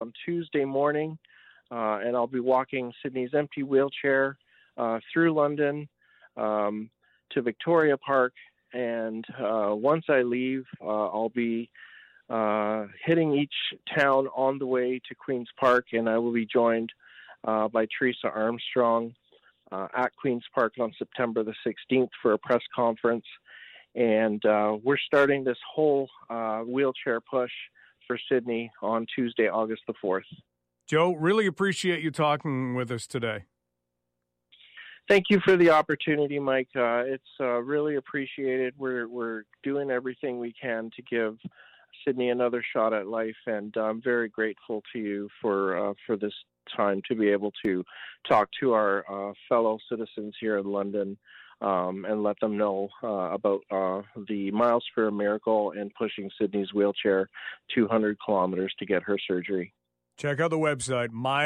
on Tuesday morning, and I'll be walking Sydney's empty wheelchair through London to Victoria Park. And once I leave, I'll be hitting each town on the way to Queen's Park, and I will be joined by Teresa Armstrong at Queen's Park on September the 16th for a press conference. And we're starting this whole wheelchair push for Sydney on Tuesday, August the 4th. Joe, really appreciate you talking with us today. Thank you for the opportunity, Mike. It's really appreciated. We're doing everything we can to give Sydney another shot at life, and I'm very grateful to you for this time to be able to talk to our fellow citizens here in London and let them know about the Miles for a Miracle and pushing Sydney's wheelchair 200 kilometers to get her surgery. Check out the website,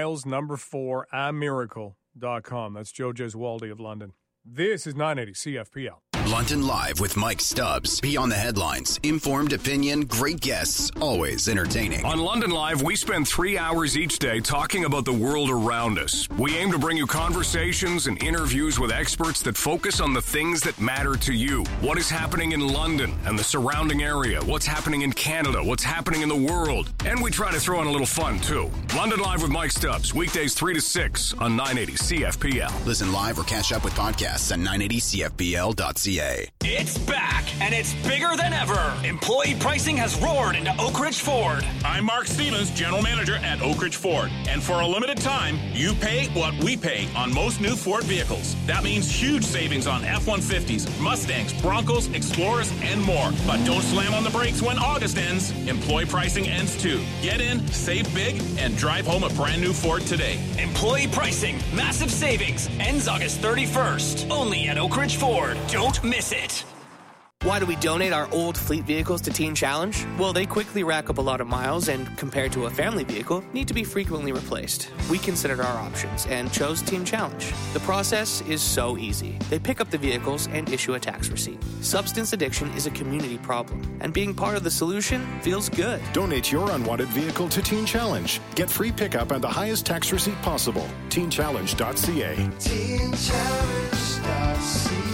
miles4amiracle.com. That's Joe Gesualdi of London. This is 980 CFPL. London Live with Mike Stubbs. Beyond the headlines, informed opinion, great guests, always entertaining. On London Live, we spend 3 hours each day talking about the world around us. We aim to bring you conversations and interviews with experts that focus on the things that matter to you. What is happening in London and the surrounding area? What's happening in Canada? What's happening in the world? And we try to throw in a little fun, too. London Live with Mike Stubbs, weekdays 3 to 6 on 980 CFPL. Listen live or catch up with podcasts at 980CFPL.ca. It's back, and it's bigger than ever. Employee pricing has roared into Oak Ridge Ford. I'm Mark Stevens, General Manager at Oak Ridge Ford. And for a limited time, you pay what we pay on most new Ford vehicles. That means huge savings on F-150s, Mustangs, Broncos, Explorers, and more. But don't slam on the brakes when August ends. Employee pricing ends too. Get in, save big, and drive home a brand new Ford today. Employee pricing, massive savings, ends August 31st. Only at Oak Ridge Ford. Don't miss it. Why do we donate our old fleet vehicles to Teen Challenge? Well, they quickly rack up a lot of miles and, compared to a family vehicle, need to be frequently replaced. We considered our options and chose Teen Challenge. The process is so easy. They pick up the vehicles and issue a tax receipt. Substance addiction is a community problem, and being part of the solution feels good. Donate your unwanted vehicle to Teen Challenge. Get free pickup and the highest tax receipt possible. TeenChallenge.ca. TeenChallenge.ca.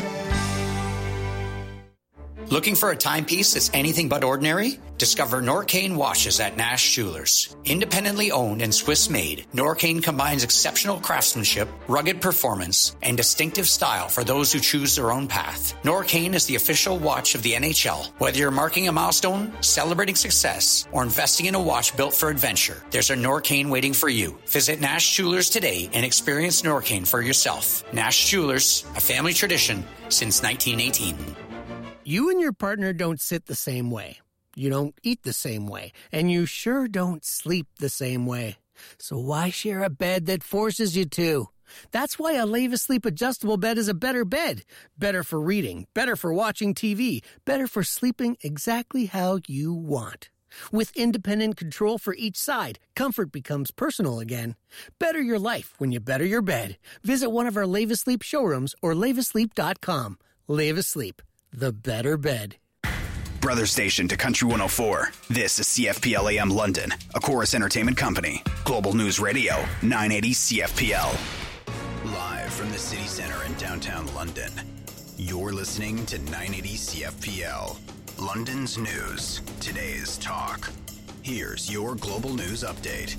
Looking for a timepiece that's anything but ordinary? Discover Norcane watches at Nash Jewelers. Independently owned and Swiss-made, Norcane combines exceptional craftsmanship, rugged performance, and distinctive style for those who choose their own path. Norcane is the official watch of the NHL. Whether you're marking a milestone, celebrating success, or investing in a watch built for adventure, there's a Norcane waiting for you. Visit Nash Jewelers today and experience Norcane for yourself. Nash Jewelers, a family tradition since 1918. You and your partner don't sit the same way. You don't eat the same way. And you sure don't sleep the same way. So why share a bed that forces you to? That's why a Leva Sleep adjustable bed is a better bed. Better for reading, better for watching TV, better for sleeping exactly how you want. With independent control for each side, comfort becomes personal again. Better your life when you better your bed. Visit one of our Leva Sleep showrooms or levasleep.com. Leva Sleep. The better bed. Brother station to Country 104. This is CFPL AM London, a Chorus Entertainment Company. Global News Radio, 980 CFPL. Live from the city center in downtown London. You're listening to 980 CFPL. London's news, today's talk. Here's your global news update.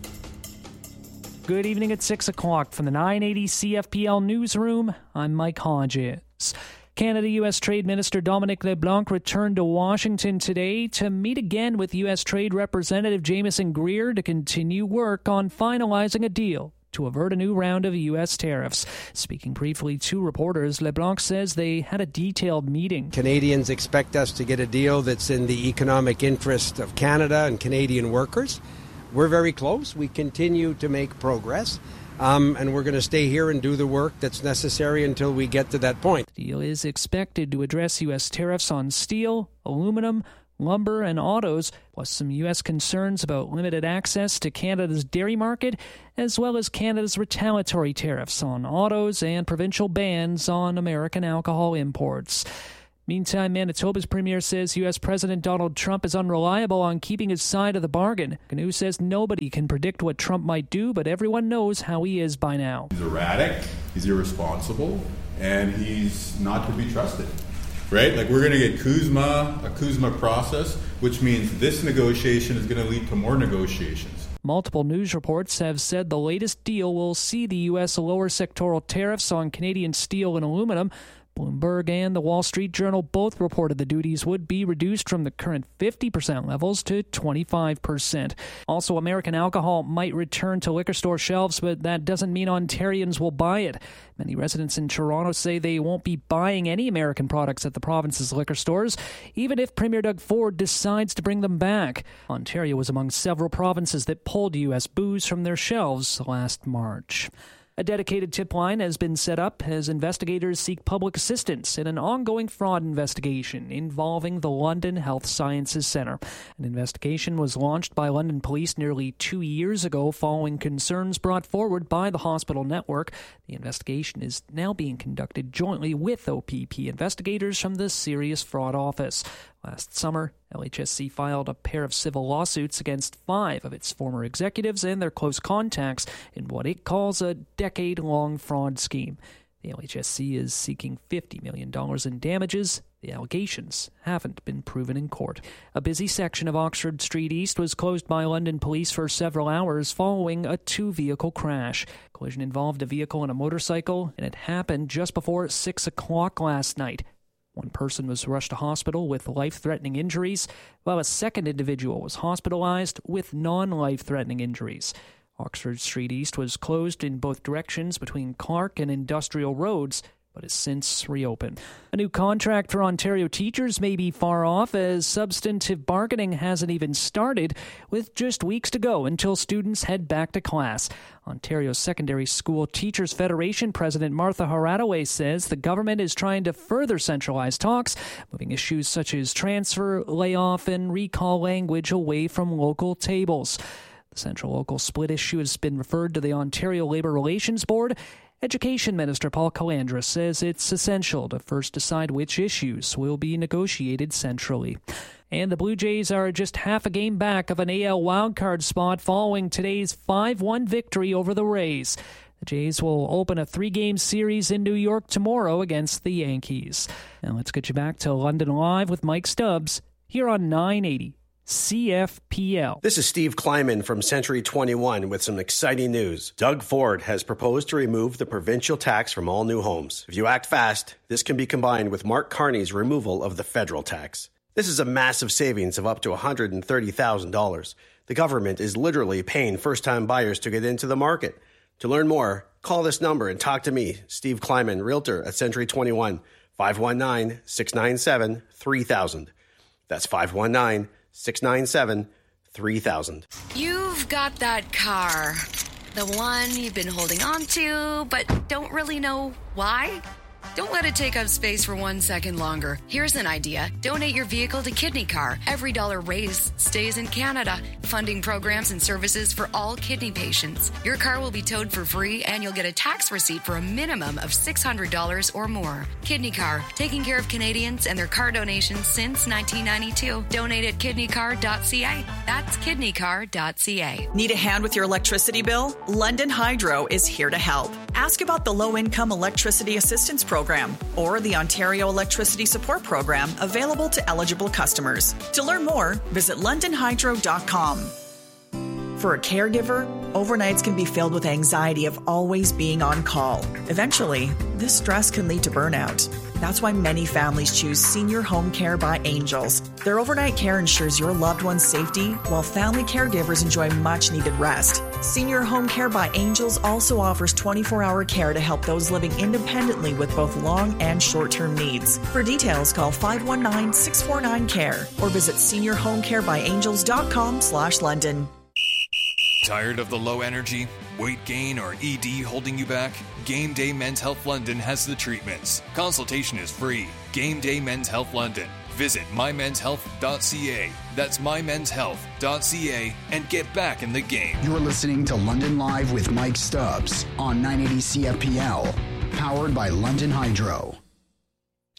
Good evening at 6 o'clock from the 980 CFPL newsroom. I'm Mike Hodges. Canada-U.S. Trade Minister Dominic LeBlanc returned to Washington today to meet again with U.S. Trade Representative Jamieson Greer to continue work on finalizing a deal to avert a new round of U.S. tariffs. Speaking briefly to reporters, LeBlanc says they had a detailed meeting. Canadians expect us to get a deal that's in the economic interest of Canada and Canadian workers. We're very close. We continue to make progress. And we're going to stay here and do the work that's necessary until we get to that point. The deal is expected to address U.S. tariffs on steel, aluminum, lumber, and autos, plus some U.S. concerns about limited access to Canada's dairy market, as well as Canada's retaliatory tariffs on autos and provincial bans on American alcohol imports. Meantime, Manitoba's premier says U.S. President Donald Trump is unreliable on keeping his side of the bargain. Canoe says nobody can predict what Trump might do, but everyone knows how he is by now. He's erratic, he's irresponsible, and he's not to be trusted. Right? Like, we're going to get a Kuzma process, which means this negotiation is going to lead to more negotiations. Multiple news reports have said the latest deal will see the U.S. lower sectoral tariffs on Canadian steel and aluminum. Bloomberg and the Wall Street Journal both reported the duties would be reduced from the current 50% levels to 25%. Also, American alcohol might return to liquor store shelves, but that doesn't mean Ontarians will buy it. Many residents in Toronto say they won't be buying any American products at the province's liquor stores, even if Premier Doug Ford decides to bring them back. Ontario was among several provinces that pulled U.S. booze from their shelves last March. A dedicated tip line has been set up as investigators seek public assistance in an ongoing fraud investigation involving the London Health Sciences Centre. An investigation was launched by London Police nearly 2 years ago following concerns brought forward by the hospital network. The investigation is now being conducted jointly with OPP investigators from the Serious Fraud Office. Last summer, LHSC filed a pair of civil lawsuits against 5 of its former executives and their close contacts in what it calls a decade-long fraud scheme. The LHSC is seeking $50 million in damages. The allegations haven't been proven in court. A busy section of Oxford Street East was closed by London police for several hours following a 2-vehicle crash. Collision involved a vehicle and a motorcycle, and it happened just before 6 o'clock last night. One person was rushed to hospital with life-threatening injuries, while a second individual was hospitalized with non-life-threatening injuries. Oxford Street East was closed in both directions between Clark and Industrial Roads, but has since reopened. A new contract for Ontario teachers may be far off, as substantive bargaining hasn't even started, with just weeks to go until students head back to class. Ontario Secondary School Teachers Federation President Martha Haradaway says the government is trying to further centralize talks, moving issues such as transfer, layoff, and recall language away from local tables. The central-local split issue has been referred to the Ontario Labour Relations Board. Education Minister Paul Calandra says it's essential to first decide which issues will be negotiated centrally. And the Blue Jays are just half a game back of an AL wildcard spot following today's 5-1 victory over the Rays. The Jays will open a 3-game series in New York tomorrow against the Yankees. Now let's get you back to London Live with Mike Stubbs here on 980 CFPL. This is Steve Kleiman from Century 21 with some exciting news. Doug Ford has proposed to remove the provincial tax from all new homes. If you act fast, this can be combined with Mark Carney's removal of the federal tax. This is a massive savings of up to $130,000. The government is literally paying first-time buyers to get into the market. To learn more, call this number and talk to me, Steve Kleiman, Realtor at Century 21, 519-697-3000. That's 519-697-3000. You've got that car, the one you've been holding on to, but don't really know why? Don't let it take up space for 1 second longer. Here's an idea. Donate your vehicle to Kidney Car. Every dollar raised stays in Canada, funding programs and services for all kidney patients. Your car will be towed for free, and you'll get a tax receipt for a minimum of $600 or more. Kidney Car, taking care of Canadians and their car donations since 1992. Donate at kidneycar.ca. That's kidneycar.ca. Need a hand with your electricity bill? London Hydro is here to help. Ask about the Low-Income Electricity Assistance Program or the Ontario Electricity Support Program available to eligible customers. To learn more, visit londonhydro.com. For a caregiver, overnights can be filled with anxiety of always being on call. Eventually, this stress can lead to burnout. That's why many families choose Senior Home Care by Angels. Their overnight care ensures your loved one's safety, while family caregivers enjoy much-needed rest. Senior Home Care by Angels also offers 24-hour care to help those living independently with both long and short-term needs. For details, call 519-649-CARE or visit seniorhomecarebyangels.com/London. Tired of the low energy, weight gain, or ED holding you back? Game Day Men's Health London has the treatments. Consultation is free. Game Day Men's Health London. Visit mymenshealth.ca. That's mymenshealth.ca and get back in the game. You're listening to London Live with Mike Stubbs on 980 CFPL, powered by London Hydro.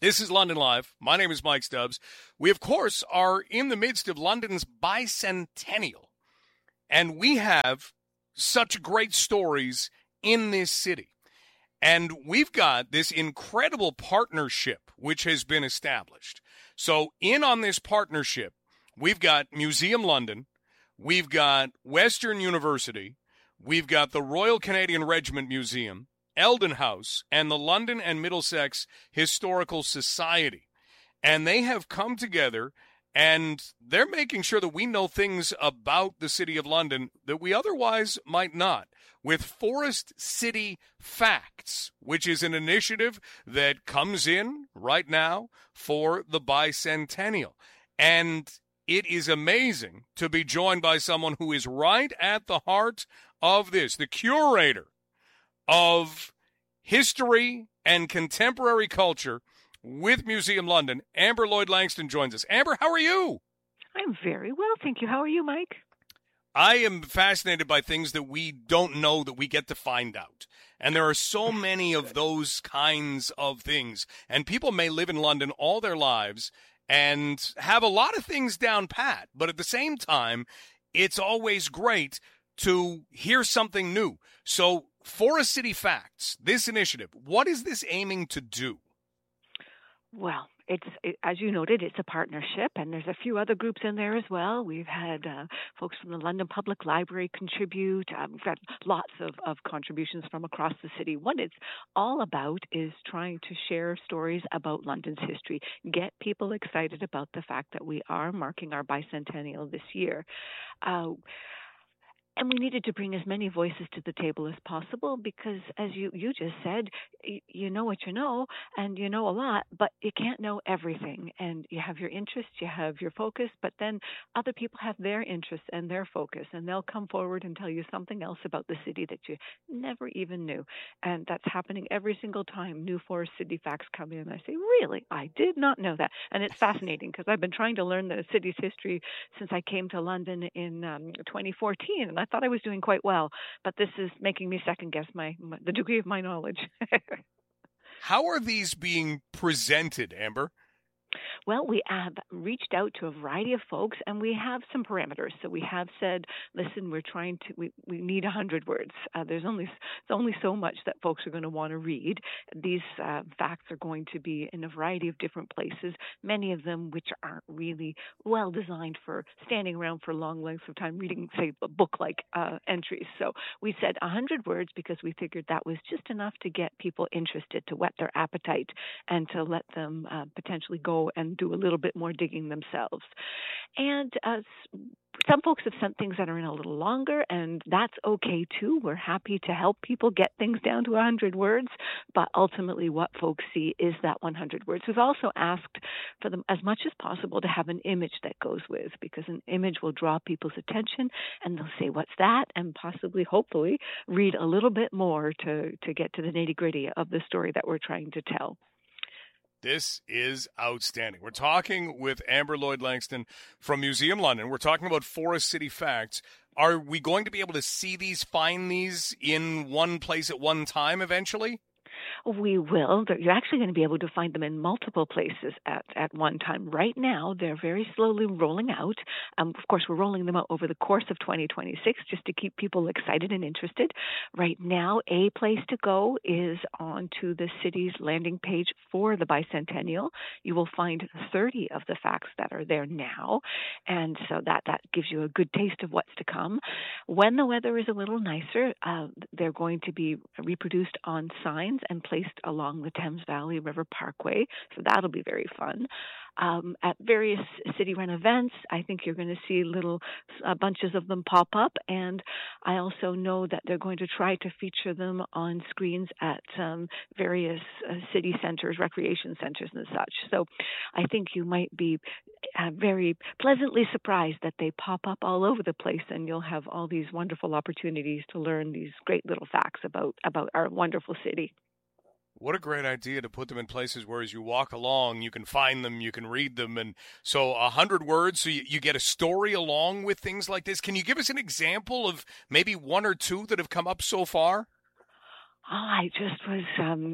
This is London Live. My name is Mike Stubbs. We, of course, are in the midst of London's bicentennial, and we have such great stories in this city. And we've got this incredible partnership which has been established. So in on this partnership, we've got Museum London, we've got Western University, we've got the Royal Canadian Regiment Museum, Eldon House, and the London and Middlesex Historical Society. And they have come together, and they're making sure that we know things about the City of London that we otherwise might not, with Forest City Facts, which is an initiative that comes in right now for the bicentennial. And it is amazing to be joined by someone who is right at the heart of this, the curator of history and contemporary culture with Museum London. Amber Lloyd-Langston joins us. Amber, how are you? I'm very well, thank you. How are you, Mike? I am fascinated by things that we don't know that we get to find out. And there are so many of those kinds of things. And people may live in London all their lives and have a lot of things down pat. But at the same time, it's always great to hear something new. So Forest City Facts, this initiative, what is this aiming to do? Well, as you noted, it's a partnership, and there's a few other groups in there as well. We've had folks from the London Public Library contribute. We've got lots of contributions from across the city. What it's all about is trying to share stories about London's history, get people excited about the fact that we are marking our bicentennial this year. And we needed to bring as many voices to the table as possible because, as you just said, you know what you know, and you know a lot, but you can't know everything. And you have your interests, you have your focus, but then other people have their interests and their focus, and they'll come forward and tell you something else about the city that you never even knew. And that's happening every single time new Forest City Facts come in. I say, really? I did not know that. And it's fascinating because I've been trying to learn the city's history since I came to London in 2014, and I thought I was doing quite well, but this is making me second guess the degree of my knowledge. How are these being presented, Amber? Well, we have reached out to a variety of folks, and we have some parameters. So we have said, listen, we need 100 words. There's only so much that folks are going to want to read. These facts are going to be in a variety of different places, many of them which aren't really well designed for standing around for long lengths of time reading, say, book-like entries. So we said 100 words because we figured that was just enough to get people interested, to whet their appetite, and to let them potentially go and do a little bit more digging themselves. And some folks have sent things that are in a little longer, and that's okay too. We're happy to help people get things down to 100 words, but ultimately what folks see is that 100 words. We've also asked for them as much as possible to have an image that goes with, because an image will draw people's attention, and they'll say, what's that? And possibly, hopefully, read a little bit more to get to the nitty-gritty of the story that we're trying to tell. This is outstanding. We're talking with Amber Lloyd-Langston from Museum London. We're talking about Forest City Facts. Are we going to be able to see these, find these in one place at one time eventually? We will. You're actually going to be able to find them in multiple places at one time. Right now, they're very slowly rolling out. Of course, we're rolling them out over the course of 2026 just to keep people excited and interested. Right now, a place to go is onto the city's landing page for the bicentennial. You will find 30 of the facts that are there now, and so that gives you a good taste of what's to come. When the weather is a little nicer, they're going to be reproduced on signs and placed along the Thames Valley River Parkway, so that'll be very fun. At various city-run events, I think you're going to see little bunches of them pop up, and I also know that they're going to try to feature them on screens at various city centers, recreation centers and such. So I think you might be very pleasantly surprised that they pop up all over the place, and you'll have all these wonderful opportunities to learn these great little facts about our wonderful city. What a great idea to put them in places where as you walk along, you can find them, you can read them. And so 100 words, so you get a story along with things like this. Can you give us an example of maybe one or two that have come up so far? I just was,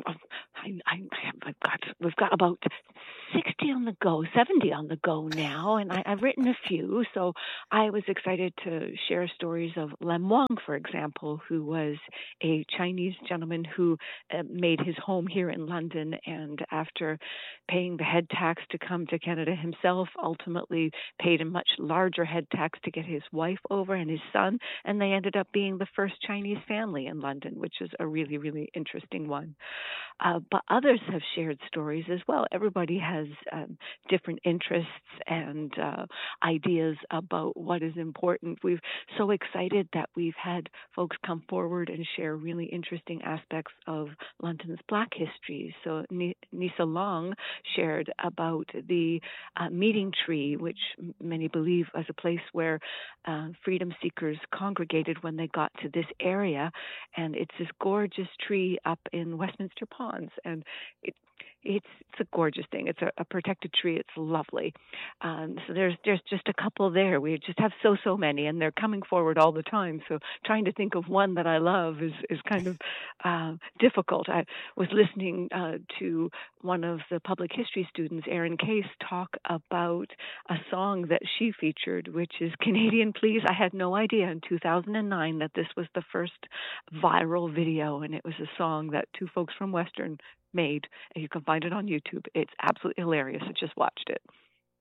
we've got about 60 on the go, 70 on the go now, and I've written a few, so I was excited to share stories of Lem Wang, for example, who was a Chinese gentleman who made his home here in London, and after paying the head tax to come to Canada himself, ultimately paid a much larger head tax to get his wife over and his son, and they ended up being the first Chinese family in London, which is a really, really interesting one. But others have shared stories as well. Everybody has different interests and ideas about what is important. We're so excited that we've had folks come forward and share really interesting aspects of London's Black history. So Nisa Long shared about the meeting tree, which many believe was a place where freedom seekers congregated when they got to this area. And it's this gorgeous tree up in Westminster Ponds. And it's a gorgeous thing. It's a protected tree. It's lovely. So there's just a couple there. We just have so many, and they're coming forward all the time. So trying to think of one that I love is kind of difficult. I was listening to one of the public history students, Erin Case, talk about a song that she featured, which is Canadian Please. I had no idea in 2009 that this was the first viral video, and it was a song that two folks from Western made, and you can find it on YouTube. It's absolutely hilarious. I just watched it.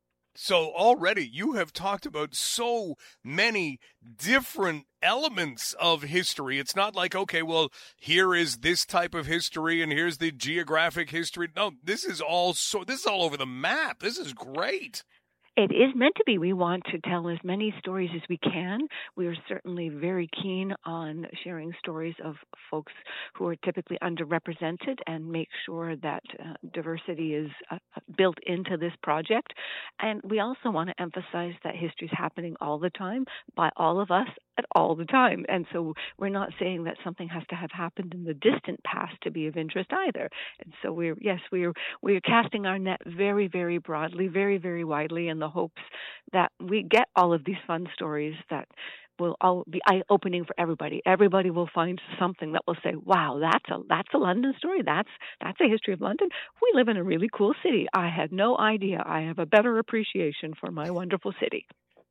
So already you have talked about so many different elements of history. It's not like, okay, well, here is this type of history and here's the geographic history. No, this is all over the map. This is great. It is meant to be. We want to tell as many stories as we can. We are certainly very keen on sharing stories of folks who are typically underrepresented and make sure that diversity is built into this project. And we also want to emphasize that history is happening all the time by all of us at all the time. And so we're not saying that something has to have happened in the distant past to be of interest either. And so we're casting our net very, very broadly, very, very widely in the hopes that we get all of these fun stories that will all be eye-opening for everybody. Everybody will find something that will say, wow, that's a London story. That's a history of London. We live in a really cool city. I had no idea. I have a better appreciation for my wonderful city.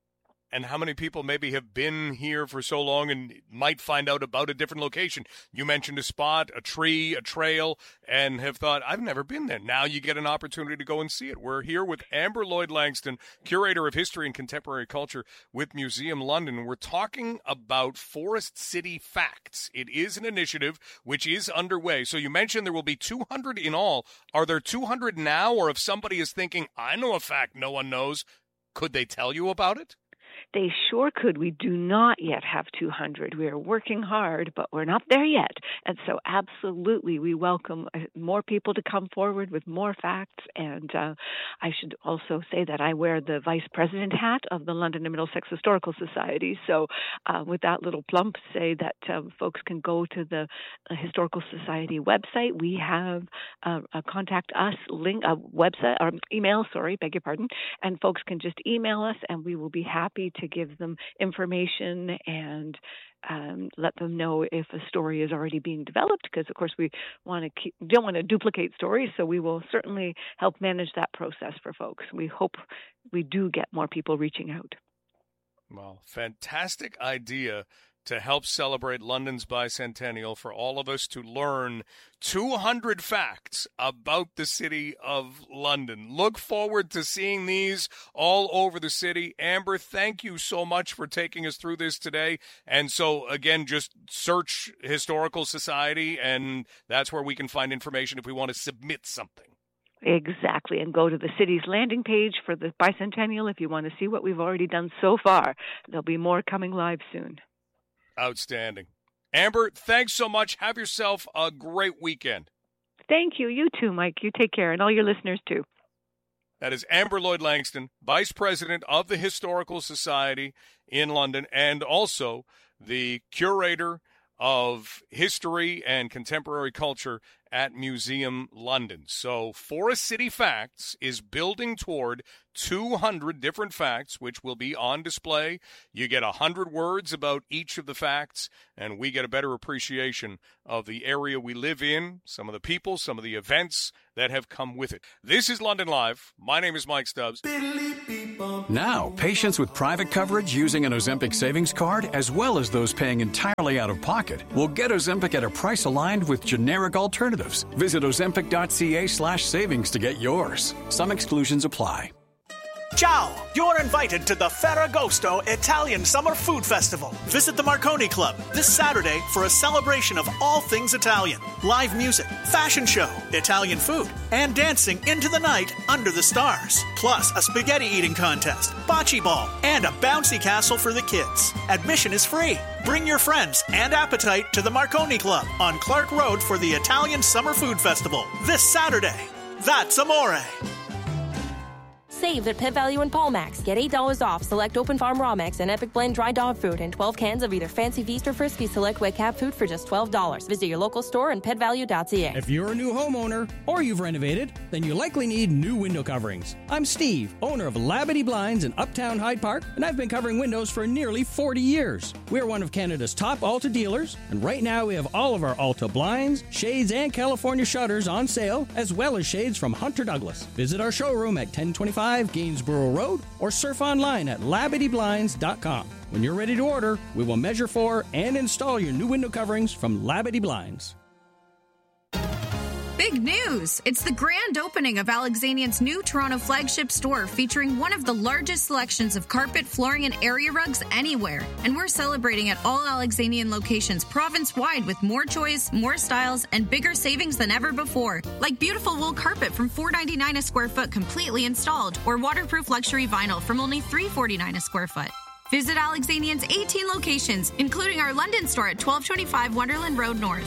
And how many people maybe have been here for so long and might find out about a different location? You mentioned a spot, a tree, a trail, and have thought, I've never been there. Now you get an opportunity to go and see it. We're here with Amber Lloyd-Langston, Curator of History and Contemporary Culture with Museum London. We're talking about Forest City Facts. It is an initiative which is underway. So you mentioned there will be 200 in all. Are there 200 now, or if somebody is thinking, I know a fact no one knows, could they tell you about it? They sure could. We do not yet have 200. We are working hard, but we're not there yet. And so absolutely, we welcome more people to come forward with more facts. And I should also say that I wear the Vice President hat of the London and Middlesex Historical Society. So with that little plump, say that folks can go to the Historical Society website. We have a contact us link, a website, or email, beg your pardon. And folks can just email us, and we will be happy to give them information and let them know if a story is already being developed, because of course we don't want to duplicate stories, so we will certainly help manage that process for folks. We hope we do get more people reaching out. Well, fantastic idea to help celebrate London's bicentennial, for all of us to learn 200 facts about the city of London. Look forward to seeing these all over the city. Amber, thank you so much for taking us through this today. And so, again, just search Historical Society, and that's where we can find information if we want to submit something. Exactly, and go to the city's landing page for the bicentennial if you want to see what we've already done so far. There'll be more coming live soon. Outstanding. Amber, thanks so much. Have yourself a great weekend. Thank you. You too, Mike. You take care, and all your listeners too. That is Amber Lloyd-Langston, Vice President of the Historical Society in London, and also the Curator of History and Contemporary Culture at Museum London. So Forest City Facts is building toward 200 different facts, which will be on display. You get 100 words about each of the facts, and we get a better appreciation of the area we live in, some of the people, some of the events that have come with it. This is London Live. My name is Mike Stubbs. Now, patients with private coverage using an Ozempic savings card, as well as those paying entirely out of pocket, will get Ozempic at a price aligned with generic alternatives. Visit ozempic.ca/savings to get yours. Some exclusions apply. Ciao! You're invited to the Ferragosto Italian Summer Food Festival. Visit the Marconi Club this Saturday for a celebration of all things Italian. Live music, fashion show, Italian food, and dancing into the night under the stars. Plus a spaghetti eating contest, bocce ball, and a bouncy castle for the kids. Admission is free. Bring your friends and appetite to the Marconi Club on Clark Road for the Italian Summer Food Festival this Saturday. That's amore. Save at Pet Value and Paulmax. Get $8 off select Open Farm Raw Mix and Epic Blend Dry Dog Food and 12 cans of either Fancy Feast or Frisky Select Wet Cat Food for just $12. Visit your local store and petvalue.ca. If you're a new homeowner or you've renovated, then you likely need new window coverings. I'm Steve, owner of Labadee Blinds in Uptown Hyde Park, and I've been covering windows for nearly 40 years. We're one of Canada's top Alta dealers, and right now we have all of our Alta blinds, shades, and California shutters on sale, as well as shades from Hunter Douglas. Visit our showroom at 1025 Gainsborough Road or surf online at LabadeeBlinds.com. When you're ready to order, we will measure for and install your new window coverings from Labadee Blinds. Big news! It's the grand opening of Alexanian's new Toronto flagship store featuring one of the largest selections of carpet, flooring, and area rugs anywhere. And we're celebrating at all Alexanian locations province-wide with more choice, more styles, and bigger savings than ever before. Like beautiful wool carpet from $4.99 a square foot completely installed, or waterproof luxury vinyl from only $3.49 a square foot. Visit Alexanian's 18 locations, including our London store at 1225 Wonderland Road North.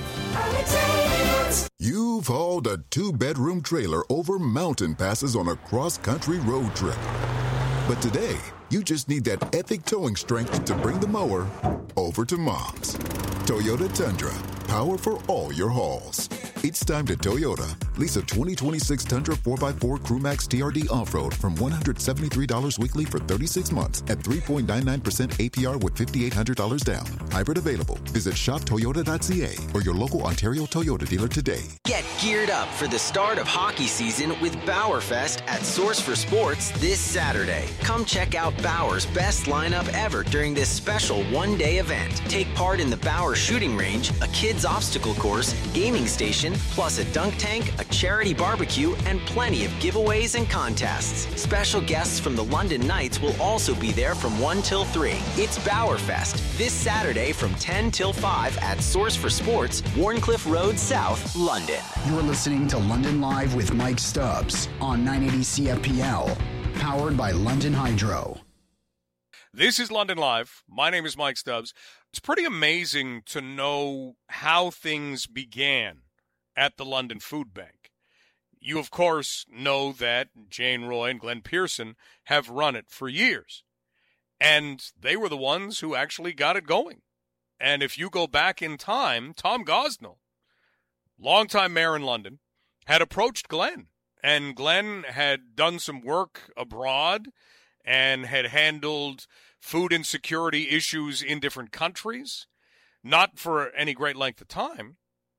You've hauled a 2-bedroom trailer over mountain passes on a cross-country road trip. But today, you just need that epic towing strength to bring the mower over to Mom's. Toyota Tundra, power for all your hauls. It's time to Toyota. Lease a 2026 Tundra 4x4 Crewmax TRD Off-Road from $173 weekly for 36 months at 3.99% APR with $5,800 down. Hybrid available. Visit shoptoyota.ca or your local Ontario Toyota dealer today. Get geared up for the start of hockey season with Bauerfest at Source for Sports this Saturday. Come check out Bauer's best lineup ever during this special one-day event. Take part in the Bauer shooting range, a kids' obstacle course, gaming station, plus a dunk tank, a charity barbecue, and plenty of giveaways and contests. Special guests from the London Knights will also be there from 1 till 3. It's Bauerfest this Saturday from 10 till 5 at Source for Sports, Warncliffe Road South, London. You're listening to London Live with Mike Stubbs on 980 CFPL, powered by London Hydro. This is London Live. My name is Mike Stubbs. It's pretty amazing to know how things began at the London Food Bank. You, of course, know that Jane Roy and Glenn Pearson have run it for years. And they were the ones who actually got it going. And if you go back in time, Tom Gosnell, longtime mayor in London, had approached Glenn. And Glenn had done some work abroad and had handled food insecurity issues in different countries, not for any great length of time.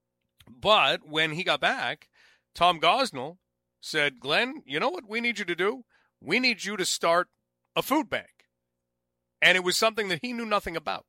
But when he got back, Tom Gosnell said, Glenn, you know what we need you to do? We need you to start a food bank. And it was something that he knew nothing about.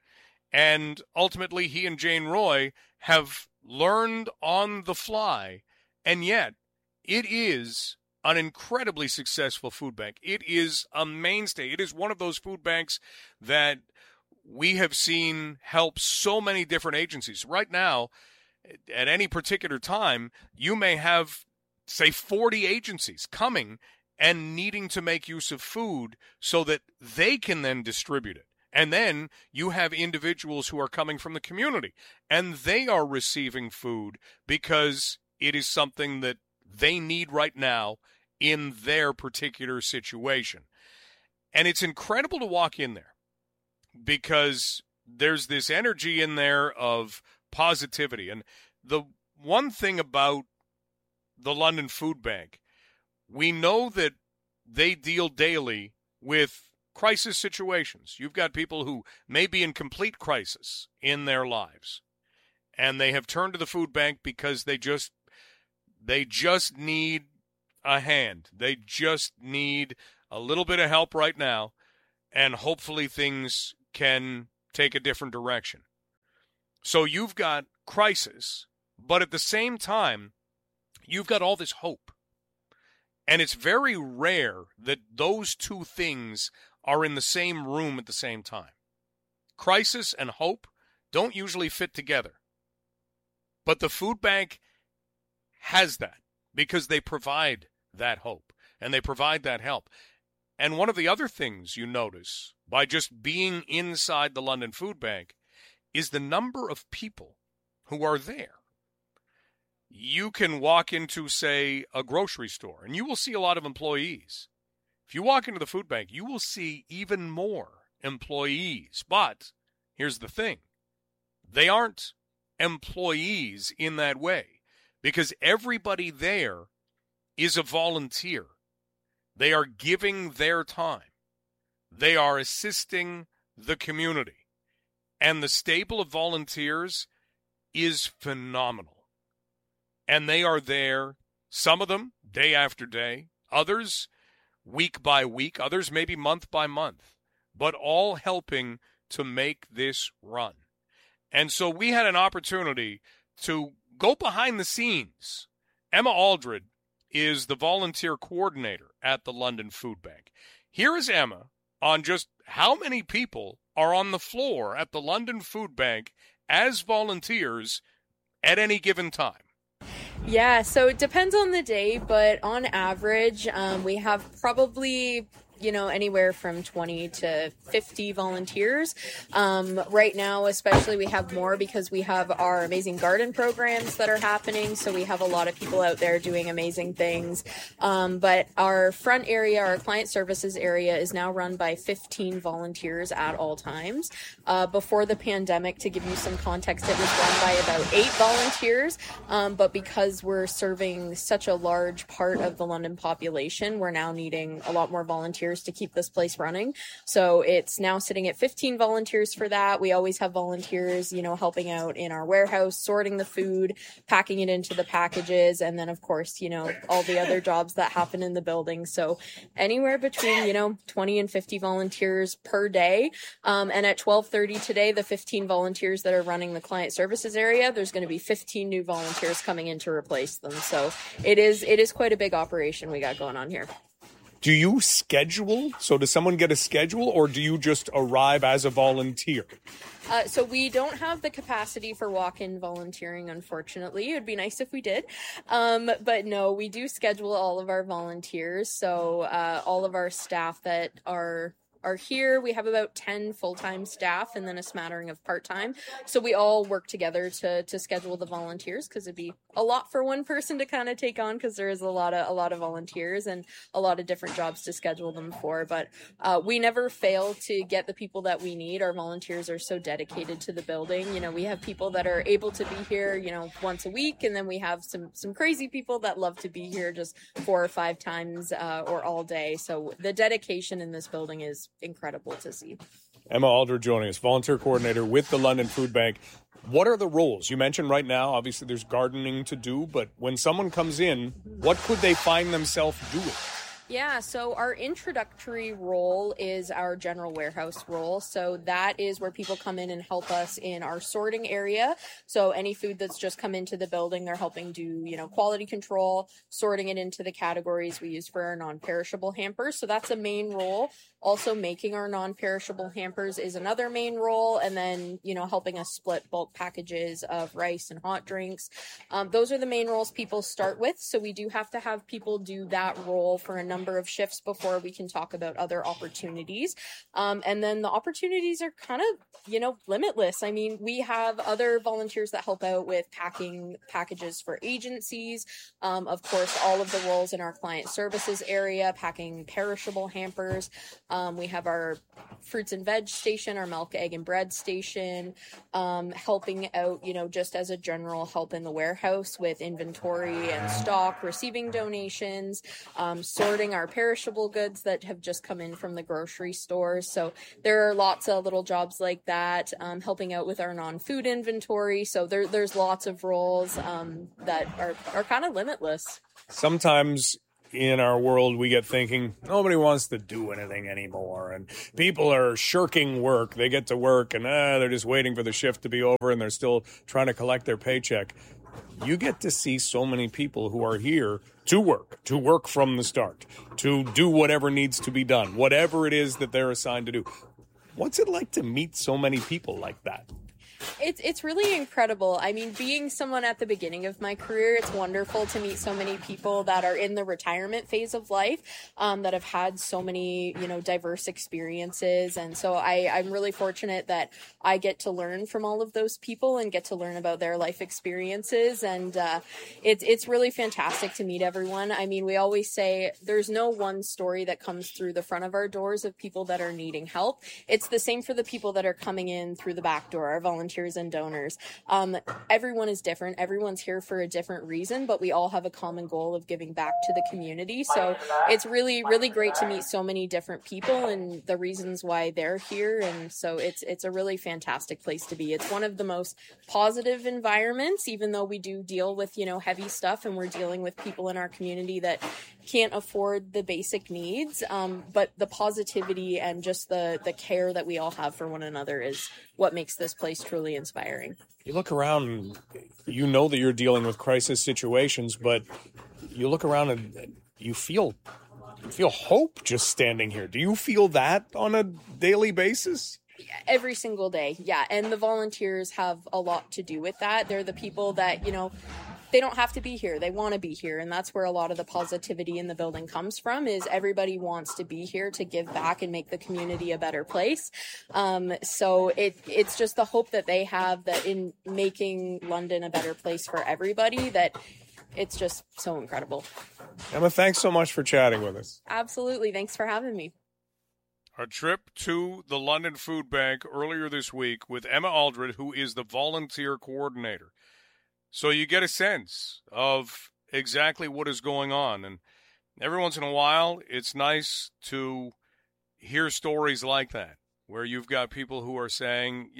And ultimately, he and Jane Roy have learned on the fly. And yet, it is an incredibly successful food bank. It is a mainstay. It is one of those food banks that we have seen help so many different agencies. Right now, at any particular time, you may have, say, 40 agencies coming and needing to make use of food so that they can then distribute it. And then you have individuals who are coming from the community, and they are receiving food because it is something that they need right now in their particular situation. And it's incredible to walk in there because there's this energy in there of positivity. And the one thing about the London Food Bank, we know that they deal daily with crisis situations. You've got people who may be in complete crisis in their lives, and they have turned to the food bank because they just need a hand. They just need a little bit of help right now, and hopefully things can take a different direction. So you've got crisis, but at the same time, you've got all this hope. And it's very rare that those two things are in the same room at the same time. Crisis and hope don't usually fit together. But the food bank has that because they provide that hope and they provide that help. And one of the other things you notice by just being inside the London Food Bank is the number of people who are there. You can walk into, say, a grocery store, and you will see a lot of employees. If you walk into the food bank, you will see even more employees. But here's the thing. They aren't employees in that way because everybody there is a volunteer. They are giving their time. They are assisting the community. And the stable of volunteers is phenomenal. And they are there, some of them day after day, others week by week, others maybe month by month, but all helping to make this run. And so we had an opportunity to go behind the scenes. Emma Aldred is the volunteer coordinator at the London Food Bank. Here is Emma on just how many people are on the floor at the London Food Bank as volunteers at any given time. Yeah, so it depends on the day, but on average, we have probably, anywhere from 20 to 50 volunteers. Right now, especially, we have more because we have our amazing garden programs that are happening. So we have a lot of people out there doing amazing things. But our front area, our client services area, is now run by 15 volunteers at all times. Before the pandemic, to give you some context, it was run by about 8 volunteers. But because we're serving such a large part of the London population, we're now needing a lot more volunteers to keep this place running. So it's now sitting at 15 volunteers for that. We always have volunteers, helping out in our warehouse, sorting the food, packing it into the packages, and then of course, all the other jobs that happen in the building. So anywhere between, 20 and 50 volunteers per day. And at 12:30 today, the 15 volunteers that are running the client services area, there's going to be 15 new volunteers coming in to replace them. So it is quite a big operation we got going on here. Do you schedule? So does someone get a schedule, or do you just arrive as a volunteer? So we don't have the capacity for walk-in volunteering, unfortunately. It would be nice if we did. But no, we do schedule all of our volunteers. So all of our staff that are here, we have about 10 full-time staff and then a smattering of part-time. So we all work together to schedule the volunteers because it'd be a lot for one person to kind of take on because there is a lot of volunteers and a lot of different jobs to schedule them for. But we never fail to get the people that we need. Our volunteers are so dedicated to the building. We have people that are able to be here, once a week, and then we have some crazy people that love to be here just 4 or 5 times or all day. So the dedication in this building is incredible to see. Emma Aldred joining us, volunteer coordinator with the London Food Bank. What are the roles? You mentioned right now, obviously there's gardening to do, but when someone comes in, what could they find themselves doing? Yeah, so our introductory role is our general warehouse role. So that is where people come in and help us in our sorting area. So any food that's just come into the building, they're helping do, quality control, sorting it into the categories we use for our non-perishable hampers. So that's a main role. Also making our non-perishable hampers is another main role. And then, helping us split bulk packages of rice and hot drinks. Those are the main roles people start with. So we do have to have people do that role for a number of shifts before we can talk about other opportunities. And then the opportunities are kind of, limitless. I mean, we have other volunteers that help out with packing packages for agencies. Of course, all of the roles in our client services area, packing perishable hampers. We have our fruits and veg station, our milk, egg, and bread station, helping out, just as a general help in the warehouse with inventory and stock, receiving donations, sorting our perishable goods that have just come in from the grocery stores. So there are lots of little jobs like that, helping out with our non-food inventory. So there's lots of roles that are kind of limitless. Sometimes in our world, we get thinking nobody wants to do anything anymore, and people are shirking work. They get to work and they're just waiting for the shift to be over, and they're still trying to collect their paycheck. You get to see so many people who are here to work from the start, to do whatever needs to be done, whatever it is that they're assigned to do. What's it like to meet so many people like that? It's really incredible. I mean, being someone at the beginning of my career, it's wonderful to meet so many people that are in the retirement phase of life, that have had so many, diverse experiences. And so I'm really fortunate that I get to learn from all of those people and get to learn about their life experiences. And it's really fantastic to meet everyone. I mean, we always say there's no one story that comes through the front of our doors of people that are needing help. It's the same for the people that are coming in through the back door, our volunteers and donors. Everyone is different. Everyone's here for a different reason, but we all have a common goal of giving back to the community. So it's really, really great to meet so many different people and the reasons why they're here. And so it's a really fantastic place to be. It's one of the most positive environments, even though we do deal with, heavy stuff, and we're dealing with people in our community that can't afford the basic needs. But the positivity and just the care that we all have for one another is what makes this place truly inspiring. You look around and you know that you're dealing with crisis situations, but you look around and you feel hope just standing here. Do you feel that on a daily basis? Every single day, yeah. And the volunteers have a lot to do with that. They're the people that, they don't have to be here. They want to be here. And that's where a lot of the positivity in the building comes from, is everybody wants to be here to give back and make the community a better place. So it's just the hope that they have that in making London a better place for everybody, that it's just so incredible. Emma, thanks so much for chatting with us. Absolutely. Thanks for having me. A trip to the London Food Bank earlier this week with Emma Aldred, who is the volunteer coordinator. So you get a sense of exactly what is going on. And every once in a while, it's nice to hear stories like that, where you've got people who are saying,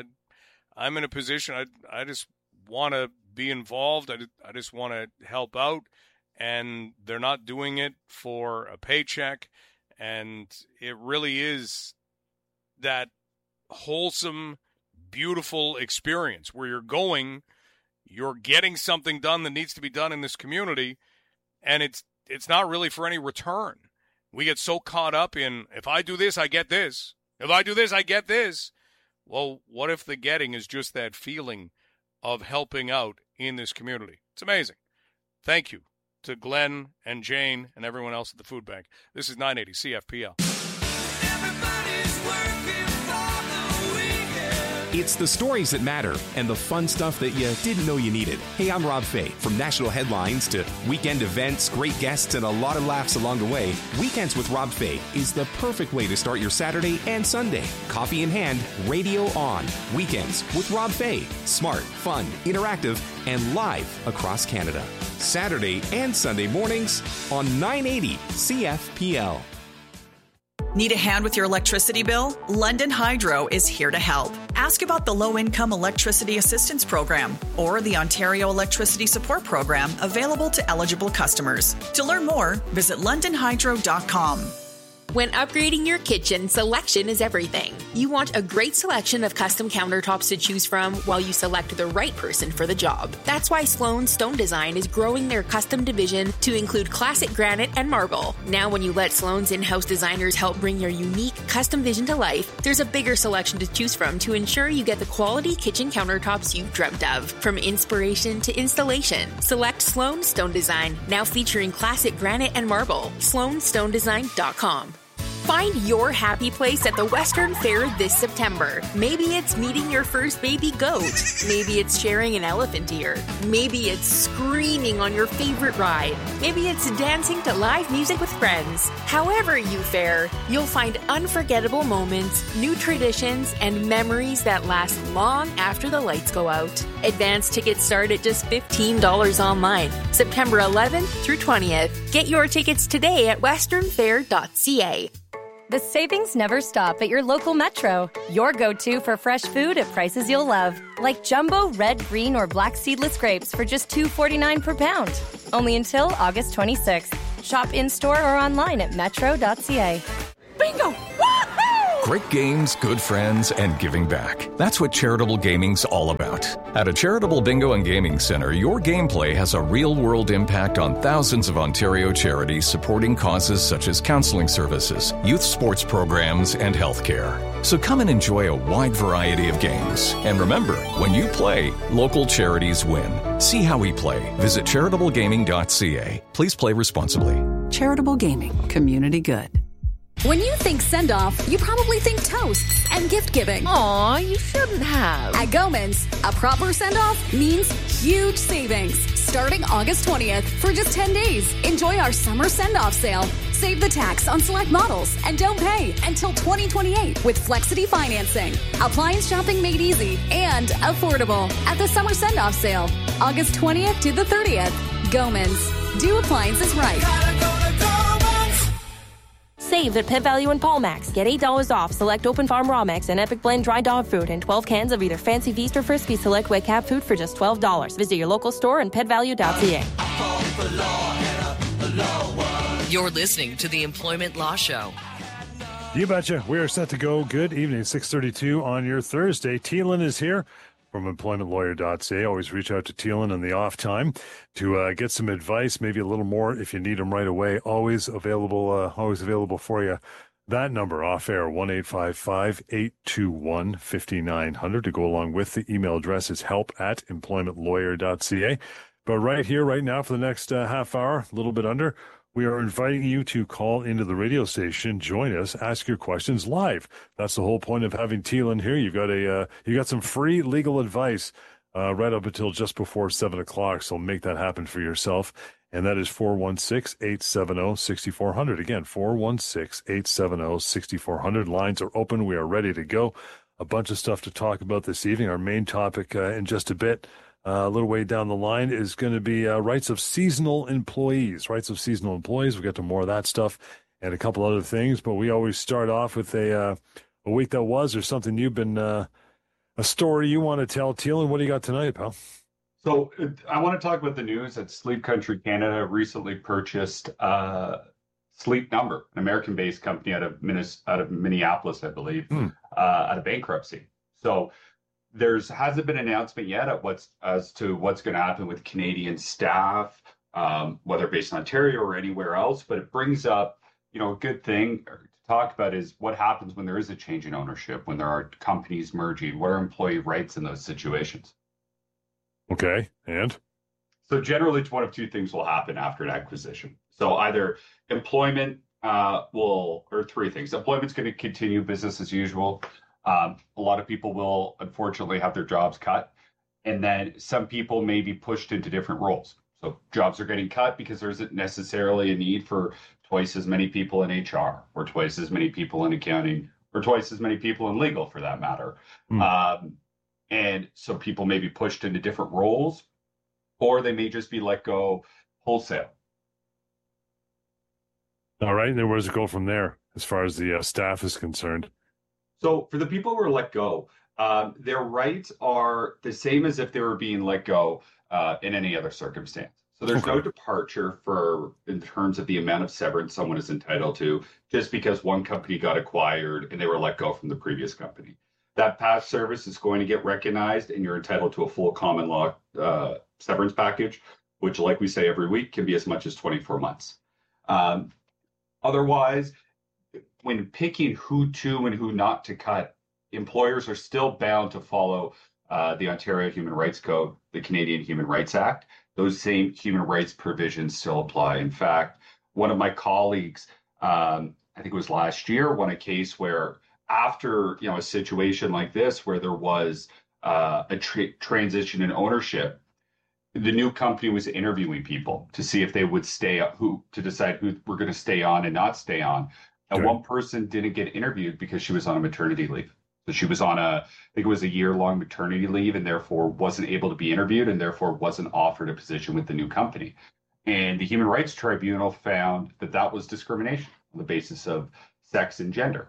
I'm in a position, I just want to be involved. I just want to help out. And they're not doing it for a paycheck. And it really is that wholesome, beautiful experience where you're getting something done that needs to be done in this community, and it's not really for any return. We get so caught up in, if I do this, I get this. If I do this, I get this. Well, what if the getting is just that feeling of helping out in this community? It's amazing. Thank you to Glenn and Jane and everyone else at the food bank. This is 980 CFPL. It's the stories that matter and the fun stuff that you didn't know you needed. Hey, I'm Rob Fay. From national headlines to weekend events, great guests, and a lot of laughs along the way, Weekends with Rob Fay is the perfect way to start your Saturday and Sunday. Coffee in hand, radio on. Weekends with Rob Fay. Smart, fun, interactive, and live across Canada. Saturday and Sunday mornings on 980 CFPL. Need a hand with your electricity bill? London Hydro is here to help. Ask about the Low-Income Electricity Assistance Program or the Ontario Electricity Support Program available to eligible customers. To learn more, visit londonhydro.com. When upgrading your kitchen, selection is everything. You want a great selection of custom countertops to choose from while you select the right person for the job. That's why Sloan Stone Design is growing their custom division to include classic granite and marble. Now when you let Sloan's in-house designers help bring your unique custom vision to life, there's a bigger selection to choose from to ensure you get the quality kitchen countertops you've dreamt of. From inspiration to installation, select Sloan Stone Design, now featuring classic granite and marble. SloanStoneDesign.com. Find your happy place at the Western Fair this September. Maybe it's meeting your first baby goat. Maybe it's sharing an elephant ear. Maybe it's screaming on your favorite ride. Maybe it's dancing to live music with friends. However you fare, you'll find unforgettable moments, new traditions, and memories that last long after the lights go out. Advance tickets start at just $15 online, September 11th through 20th. Get your tickets today at westernfair.ca. The savings never stop at your local Metro. Your go-to for fresh food at prices you'll love. Like jumbo red, green, or black seedless grapes for just $2.49 per pound. Only until August 26th. Shop in-store or online at metro.ca. Bingo! Great games, good friends, and giving back. That's what charitable gaming's all about. At a charitable bingo and gaming center, your gameplay has a real-world impact on thousands of Ontario charities supporting causes such as counseling services, youth sports programs, and healthcare. So come and enjoy a wide variety of games. And remember, when you play, local charities win. See how we play. Visit charitablegaming.ca. Please play responsibly. Charitable Gaming. Community good. When you think send-off, you probably think toasts and gift-giving. Aw, you shouldn't have. At Goman's, a proper send-off means huge savings. Starting August 20th for just 10 days. Enjoy our summer send-off sale. Save the tax on select models and don't pay until 2028 with Flexity financing. Appliance shopping made easy and affordable at the summer send-off sale. August 20th to the 30th. Goman's. Do appliances right. Save at Pet Value and Paulmax. Get $8 off select Open Farm Raw Mix and Epic Blend dry dog food and 12 cans of either Fancy Feast or Frisbee Select Wet Cat food for just $12. Visit your local store and petvalue.ca. You're listening to the Employment Law Show. You betcha. We are set to go. Good evening, 6:32 on your Thursday. Teelan is here from employmentlawyer.ca. Always reach out to Teelan in the off time to get some advice, maybe a little more if you need them right away. Always available for you. That number off air, 1-855-821-5900 to go along with the email address is help@employmentlawyer.ca. But right here, right now, for the next half hour, a little bit under, we are inviting you to call into the radio station, join us, ask your questions live. That's the whole point of having Teelan here. You got some free legal advice right up until just before 7 o'clock. So make that happen for yourself. And that is 416-870-6400. Again, 416-870-6400. Lines are open. We are ready to go. A bunch of stuff to talk about this evening. Our main topic in just a bit. A little way down the line is going to be rights of seasonal employees. We'll get to more of that stuff and a couple other things. But we always start off with a week that was or something you've been, a story you want to tell. Teelan, what do you got tonight, pal? So I want to talk about the news that Sleep Country Canada recently purchased Sleep Number, an American-based company out of Minneapolis, I believe, out of bankruptcy. So hasn't been an announcement yet as to what's going to happen with Canadian staff, whether based in Ontario or anywhere else. But it brings up, a good thing to talk about is what happens when there is a change in ownership, when there are companies merging. What are employee rights in those situations? Okay, and? So generally, one of two things will happen after an acquisition. So either employment or three things. Employment's going to continue business as usual. A lot of people will unfortunately have their jobs cut, and then some people may be pushed into different roles. So jobs are getting cut because there isn't necessarily a need for twice as many people in HR or twice as many people in accounting or twice as many people in legal for that matter. And so people may be pushed into different roles, or they may just be let go wholesale. All right. And then where does it go from there as far as the staff is concerned? So for the people who are let go, their rights are the same as if they were being let go in any other circumstance. So there's no departure in terms of the amount of severance someone is entitled to just because one company got acquired and they were let go from the previous company. That past service is going to get recognized and you're entitled to a full common law severance package, which, like we say every week, can be as much as 24 months. Otherwise, when picking who to and who not to cut, employers are still bound to follow the Ontario Human Rights Code, the Canadian Human Rights Act. Those same human rights provisions still apply. In fact, one of my colleagues I think it was last year, won a case where after, a situation like this, where there was a transition in ownership, the new company was interviewing people to see if they would to decide who were going to stay on and not stay on. And one person didn't get interviewed because she was on a maternity leave. So she was on I think it was a year-long maternity leave, and therefore wasn't able to be interviewed, and therefore wasn't offered a position with the new company. And the Human Rights Tribunal found that was discrimination on the basis of sex and gender,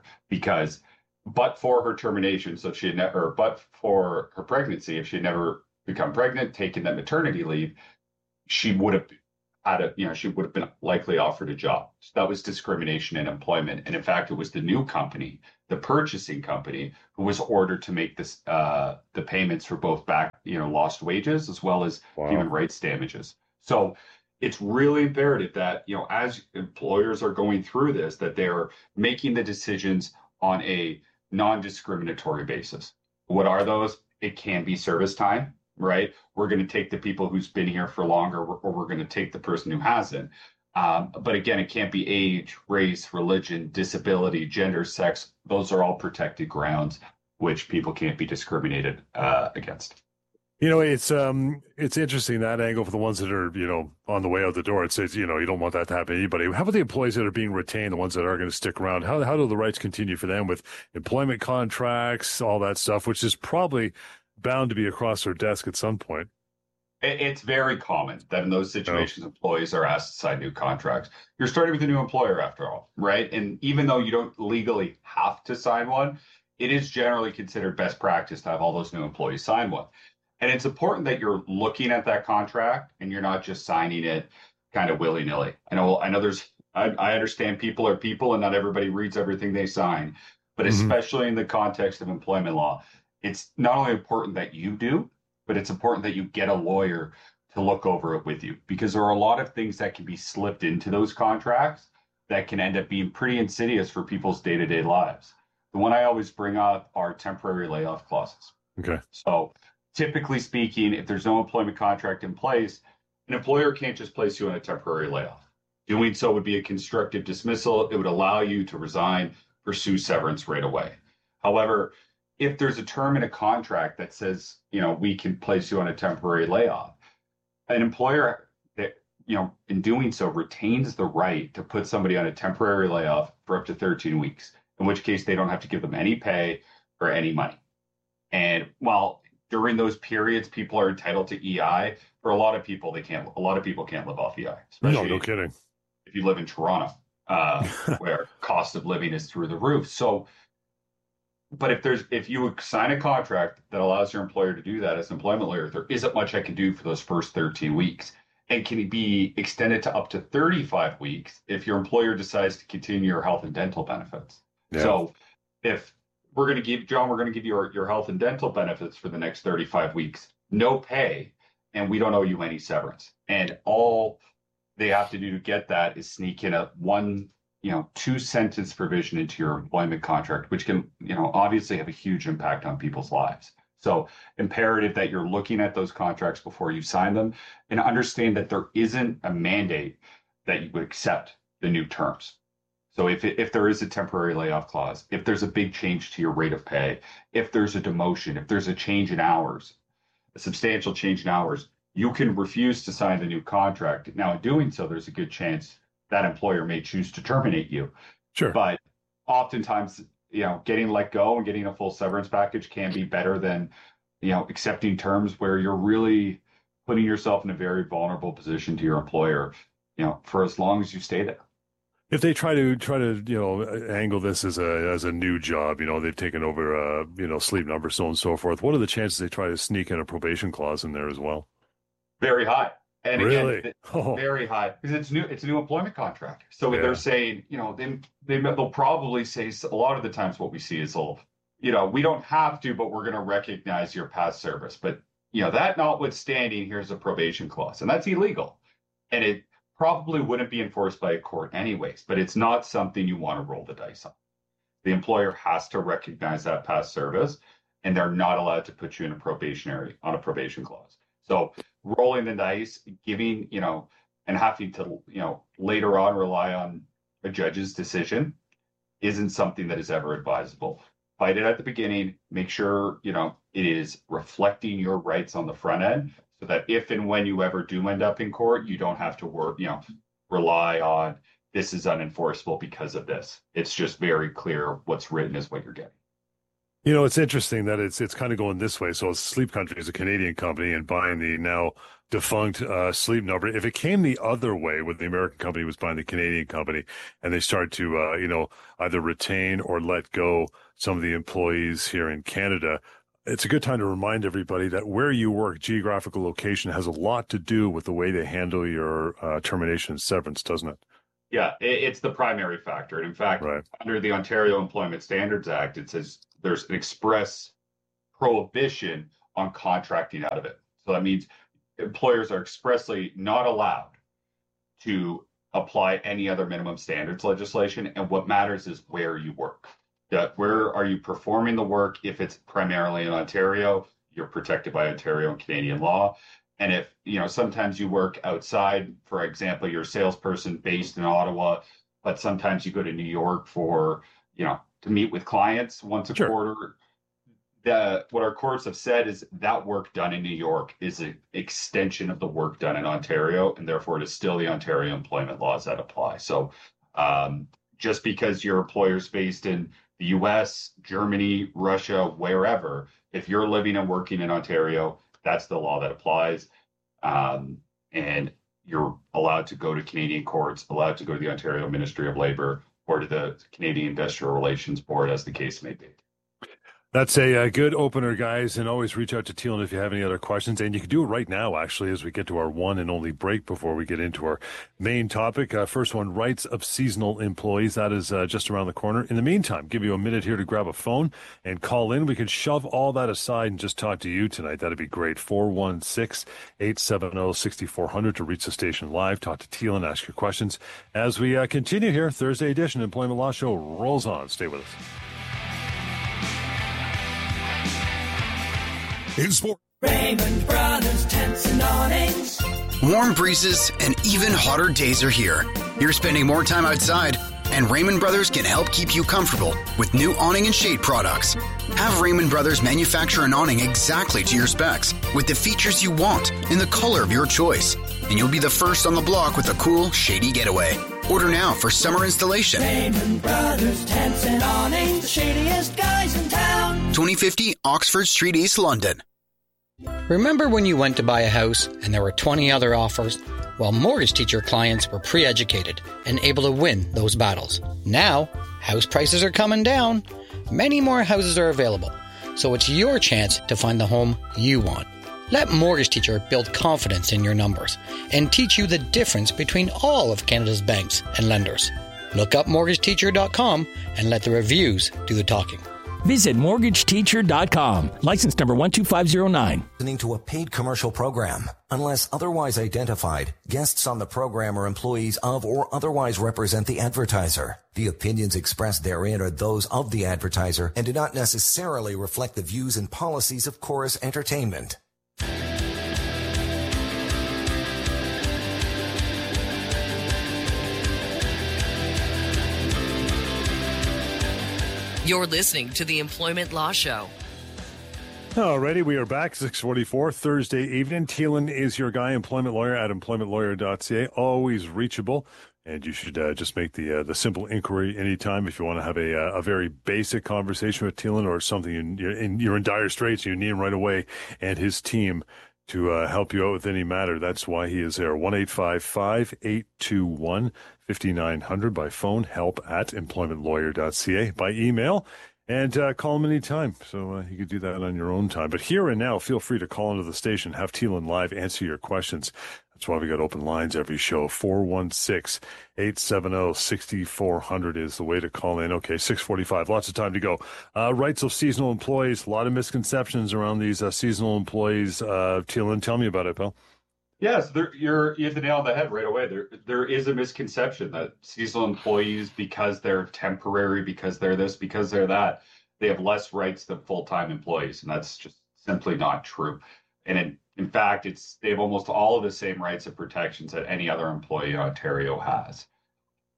but for her termination, but for her pregnancy, if she had never become pregnant, taken that maternity leave, she would have she would have been likely offered a job. So that was discrimination in employment. And in fact, it was the new company, the purchasing company, who was ordered to make the payments for both lost wages as well as human rights damages. So it's really imperative that, as employers are going through this, that they're making the decisions on a non-discriminatory basis. What are those? It can be service time, right? We're going to take the people who's been here for longer, or we're going to take the person who hasn't. But again, it can't be age, race, religion, disability, gender, sex. Those are all protected grounds which people can't be discriminated against. It's interesting, that angle for the ones that are, on the way out the door. It says, you don't want that to happen to anybody. How about the employees that are being retained, the ones that are going to stick around? How do the rights continue for them with employment contracts, all that stuff, which is probably bound to be across their desk at some point? It's very common that in those situations, employees are asked to sign new contracts. You're starting with a new employer after all, right? And even though you don't legally have to sign one, it is generally considered best practice to have all those new employees sign one. And it's important that you're looking at that contract and you're not just signing it kind of willy-nilly. I know I understand people are people and not everybody reads everything they sign, but especially in the context of employment law, it's not only important that you do, but it's important that you get a lawyer to look over it with you, because there are a lot of things that can be slipped into those contracts that can end up being pretty insidious for people's day-to-day lives. The one I always bring up are temporary layoff clauses. Okay. So typically speaking, if there's no employment contract in place, an employer can't just place you on a temporary layoff. Doing so would be a constructive dismissal. It would allow you to resign, pursue severance right away. However, if there's a term in a contract that says, we can place you on a temporary layoff, an employer that, in doing so retains the right to put somebody on a temporary layoff for up to 13 weeks, in which case they don't have to give them any pay or any money. And while during those periods, people are entitled to EI, for a lot of people, people can't live off EI. No kidding. If you live in Toronto, where cost of living is through the roof. So, but if you sign a contract that allows your employer to do that as an employment lawyer, there isn't much I can do for those first 13 weeks, and can be extended to up to 35 weeks if your employer decides to continue your health and dental benefits. Yeah. So if we're going to give you your health and dental benefits for the next 35 weeks, no pay, and we don't owe you any severance. And all they have to do to get that is sneak in a 2-sentence provision into your employment contract, which can, obviously have a huge impact on people's lives. So imperative that you're looking at those contracts before you sign them, and understand that there isn't a mandate that you would accept the new terms. So if there is a temporary layoff clause, if there's a big change to your rate of pay, if there's a demotion, if there's a change in hours, a substantial change in hours, you can refuse to sign the new contract. Now, in doing so, there's a good chance that employer may choose to terminate you. Sure. But oftentimes, getting let go and getting a full severance package can be better than, accepting terms where you're really putting yourself in a very vulnerable position to your employer, for as long as you stay there. If they try to angle this as a new job, they've taken over Sleep Number, so on and so forth, what are the chances they try to sneak in a probation clause in there as well? Very high. And really? Again, very high, because it's a new employment contract. So they're saying, they'll probably say, a lot of the times what we see is, we don't have to, but we're going to recognize your past service. But, that notwithstanding, here's a probation clause, and that's illegal. And it probably wouldn't be enforced by a court anyways, but it's not something you want to roll the dice on. The employer has to recognize that past service, and they're not allowed to put you on a probation clause. So rolling the dice, giving, and having to, later on rely on a judge's decision isn't something that is ever advisable. Fight it at the beginning. Make sure, it is reflecting your rights on the front end so that if and when you ever do end up in court, you don't have to rely on this is unenforceable because of this. It's just very clear what's written is what you're getting. It's interesting that it's kind of going this way. So Sleep Country is a Canadian company and buying the now defunct Sleep Number. If it came the other way, where the American company was buying the Canadian company, and they start to either retain or let go some of the employees here in Canada, it's a good time to remind everybody that where you work, geographical location, has a lot to do with the way they handle your termination and severance, doesn't it? Yeah, it's the primary factor. And in fact, under the Ontario Employment Standards Act, it says there's an express prohibition on contracting out of it. So that means employers are expressly not allowed to apply any other minimum standards legislation. And what matters is where you work. Where are you performing the work? If it's primarily in Ontario, you're protected by Ontario and Canadian law. And if, sometimes you work outside, for example, you're a salesperson based in Ottawa, but sometimes you go to New York for, to meet with clients once a quarter. What our courts have said is that work done in New York is an extension of the work done in Ontario, and therefore it is still the Ontario employment laws that apply. So just because your employer's based in the US, Germany, Russia, wherever, if you're living and working in Ontario, that's the law that applies. And you're allowed to go to Canadian courts, allowed to go to the Ontario Ministry of Labour or to the Canadian Industrial Relations Board, as the case may be. That's a good opener, guys, and always reach out to Teelan if you have any other questions. And you can do it right now, actually, as we get to our one and only break before we get into our main topic. First one, rights of seasonal employees. That is just around the corner. In the meantime, give you a minute here to grab a phone and call in. We can shove all that aside and just talk to you tonight. That'd be great. 416-870-6400 to reach the station live. Talk to Teelan, ask your questions. As we continue here, Thursday edition Employment Law Show rolls on. Stay with us. In sport, Raymond Brothers Tents and Awnings. Warm breezes and even hotter days are here. You're spending more time outside, and Raymond Brothers can help keep you comfortable with new awning and shade products. Have Raymond Brothers manufacture an awning exactly to your specs with the features you want in the color of your choice, and you'll be the first on the block with a cool, shady getaway. Order now for summer installation. Raymond Brothers Tents and Awnings, the shadiest guys in town. 2050 Oxford Street, East London. Remember when you went to buy a house and there were 20 other offers? Well, Mortgage Teacher clients were pre-educated and able to win those battles. Now, house prices are coming down. Many more houses are available, so it's your chance to find the home you want. Let Mortgage Teacher build confidence in your numbers and teach you the difference between all of Canada's banks and lenders. Look up mortgageteacher.com and let the reviews do the talking. Visit mortgageteacher.com. License number 12509. Listening to a paid commercial program. Unless otherwise identified, guests on the program are employees of or otherwise represent the advertiser. The opinions expressed therein are those of the advertiser and do not necessarily reflect the views and policies of Chorus Entertainment. You're listening to the Employment Law Show. Alrighty, we are back, 6:44, Thursday evening. Teelan is your guy, employment lawyer at employmentlawyer.ca, always reachable. And you should just make the simple inquiry anytime if you want to have a very basic conversation with Teelan or something you're in dire straits, you need him right away, and his team to help you out with any matter. That's why he is there. 1-855-821-5900 by phone, help@employmentlawyer.ca, by email, and call him anytime. So you could do that on your own time. But here and now, feel free to call into the station, have Teelan live, answer your questions. That's why we got open lines every show. 416-870-6400 is the way to call in. Okay, 6:45. Lots of time to go. Rights of seasonal employees. A lot of misconceptions around these seasonal employees. Teelan, tell me about it, pal. Yes, you hit the nail on the head right away. There is a misconception that seasonal employees, because they're temporary, because they're this, because they're that, they have less rights than full-time employees, and that's just simply not true. And in fact, they have almost all of the same rights and protections that any other employee in Ontario has.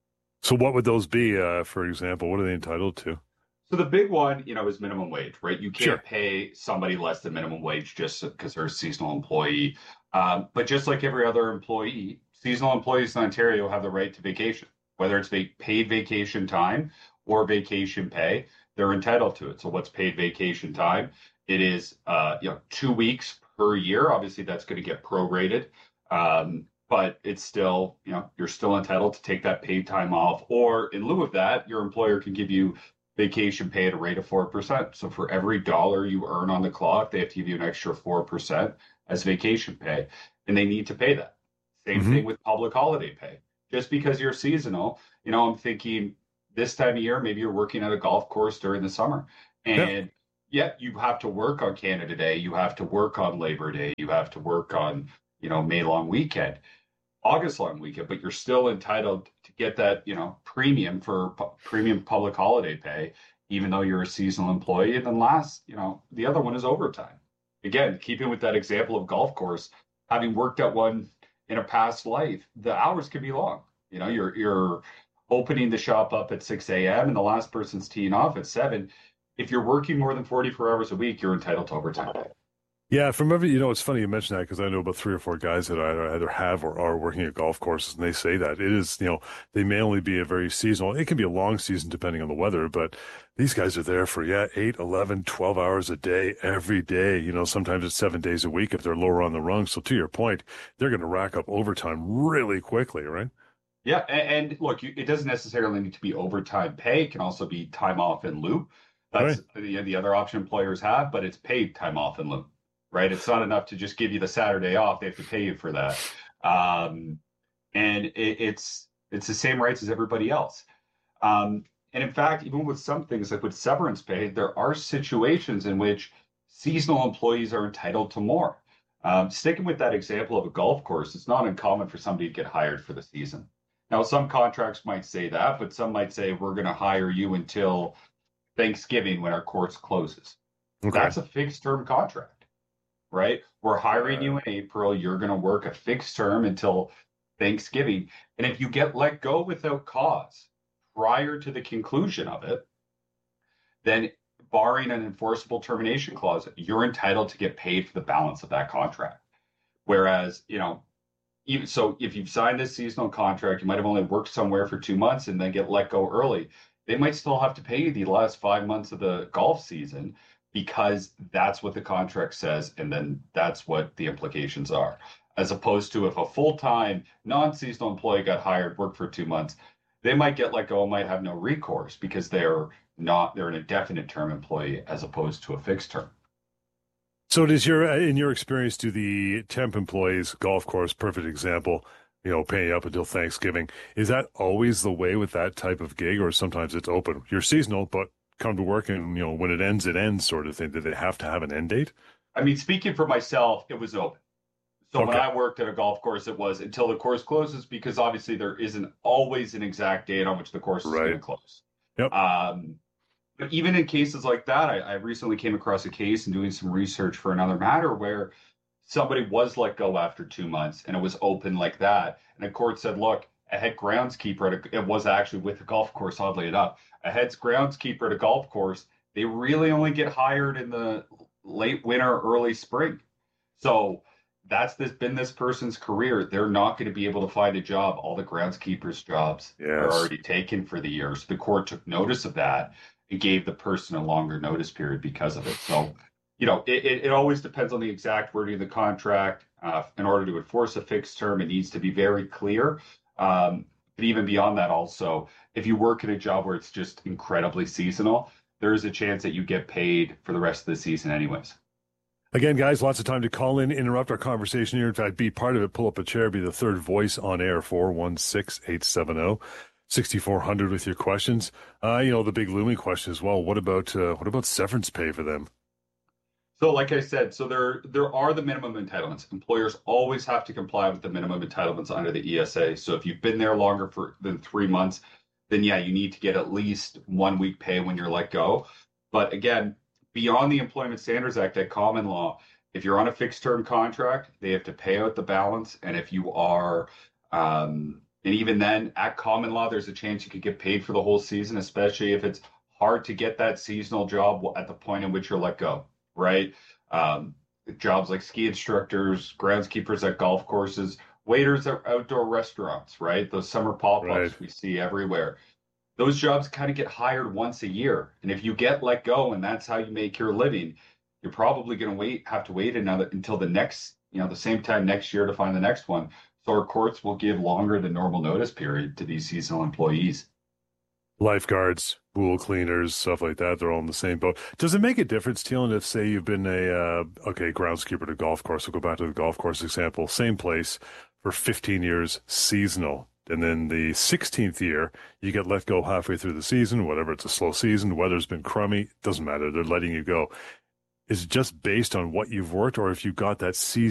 So what would those be, for example? What are they entitled to? So the big one, is minimum wage, right? You can't Sure. pay somebody less than minimum wage just because they're a seasonal employee. But just like every other employee, seasonal employees in Ontario have the right to vacation, whether it's paid vacation time or vacation pay. They're entitled to it. So what's paid vacation time? It is 2 weeks per year. Obviously, that's going to get prorated. But it's still, you're still entitled to take that paid time off. Or in lieu of that, your employer can give you vacation pay at a rate of 4%. So for every dollar you earn on the clock, they have to give you an extra 4% as vacation pay. And they need to pay that. Same thing with public holiday pay. Just because you're seasonal, I'm thinking this time of year, maybe you're working at a golf course during the summer. And you have to work on Canada Day. You have to work on Labor Day. You have to work on, May long weekend, August long weekend, but you're still entitled to get that, premium for premium public holiday pay, even though you're a seasonal employee. And then last, the other one is overtime. Again, keeping with that example of golf course, having worked at one in a past life, the hours can be long. You're opening the shop up at 6 a.m. and the last person's teeing off at 7. If you're working more than 44 hours a week, you're entitled to overtime pay. Yeah, from it's funny you mention that because I know about 3 or 4 guys that either have or are working at golf courses, and they say that it is, they may only be a very seasonal. It can be a long season depending on the weather, but these guys are there for 8, 11, 12 hours a day, every day. Sometimes it's 7 days a week if they're lower on the rung. So to your point, they're going to rack up overtime really quickly, right? Yeah, and look, it doesn't necessarily need to be overtime pay. It can also be time off in lieu. That's the other option employers have, but it's paid time off in lieu. Right, it's not enough to just give you the Saturday off; they have to pay you for that, and it's the same rights as everybody else. And in fact, even with some things like with severance pay, there are situations in which seasonal employees are entitled to more. Sticking with that example of a golf course, it's not uncommon for somebody to get hired for the season. Now, some contracts might say that, but some might say we're going to hire you until Thanksgiving when our course closes. Okay. That's a fixed term contract. Right? We're hiring you in April. You're going to work a fixed term until Thanksgiving. And if you get let go without cause prior to the conclusion of it, then barring an enforceable termination clause, you're entitled to get paid for the balance of that contract. Whereas, even so, if you've signed this seasonal contract, you might have only worked somewhere for 2 months and then get let go early. They might still have to pay you the last 5 months of the golf season, because that's what the contract says, and then that's what the implications are. As opposed to if a full-time, non-seasonal employee got hired, worked for 2 months, they might get let go, might have no recourse because they're an indefinite term employee as opposed to a fixed term. So in your experience, do the temp employees, golf course, perfect example, paying up until Thanksgiving, is that always the way with that type of gig, or sometimes it's open? You're seasonal, but come to work and, when it ends sort of thing. Did they have to have an end date? I mean, speaking for myself, it was open. So when I worked at a golf course, it was until the course closes, because obviously there isn't always an exact date on which the course is going to close. Yep. But even in cases like that, I recently came across a case and doing some research for another matter where somebody was let go after 2 months and it was open like that. And the court said, look, a head groundskeeper, it was actually with the golf course, oddly enough, a head groundskeeper at a golf course, they really only get hired in the late winter, early spring. So that's been this person's career. They're not going to be able to find a job. All the groundskeepers' jobs are already taken for the year. So the court took notice of that and gave the person a longer notice period because of it. So, it always depends on the exact wording of the contract. In order to enforce a fixed term, it needs to be very clear. But even beyond that, also, if you work at a job where it's just incredibly seasonal, there is a chance that you get paid for the rest of the season anyways. Again, guys, lots of time to call in, interrupt our conversation here. In fact, be part of it, pull up a chair, be the third voice on air, 416-870-6400 with your questions. The big looming question as well, what about severance pay for them? So like I said, there are the minimum entitlements. Employers always have to comply with the minimum entitlements under the ESA. So if you've been there longer than 3 months, then you need to get at least 1 week pay when you're let go. But again, beyond the Employment Standards Act at common law, if you're on a fixed term contract, they have to pay out the balance. And if you are And even then, at common law, there's a chance you could get paid for the whole season, especially if it's hard to get that seasonal job at the point in which you're let go, right? Jobs like ski instructors, groundskeepers at golf courses, waiters at outdoor restaurants, right? Those summer pop-ups we see everywhere. Those jobs kind of get hired once a year. And if you get let go and that's how you make your living, you're probably going to have to wait until the next, the same time next year to find the next one. So our courts will give longer than normal notice period to these seasonal employees. Lifeguards, pool cleaners, stuff like that, they're all in the same boat. Does it make a difference, Teelan, if, say, you've been groundskeeper to golf course, we'll go back to the golf course example, same place for 15 years, seasonal, and then the 16th year, you get let go halfway through the season, whatever, it's a slow season, weather's been crummy, doesn't matter, they're letting you go. Is it just based on what you've worked, or if you got that season